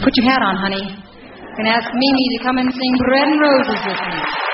Put your hat on, honey. And ask Mimi to come and sing Bread and Roses with me.